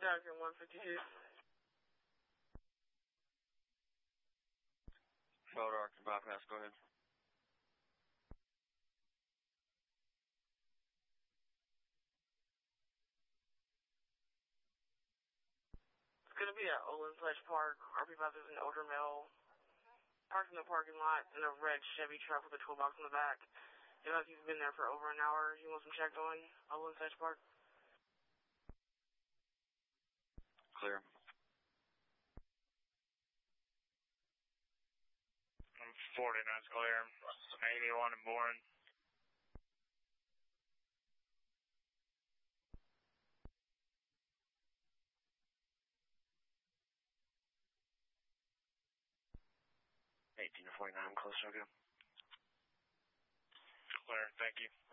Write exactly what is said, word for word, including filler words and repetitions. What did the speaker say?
Doctor one fifty-two. Photo arc and bypass, go ahead. It's going to be at Olin Sledge Park. R P five is an older male parked in the parking lot in a red Chevy truck with a toolbox in the back. You know, he's been there for over an hour. He wants him checked on Olin Sledge Park. Clear. forty-nine's clear. eighty-one and Bourne. eighteen to forty-nine, I'm close, okay. Clear, thank you.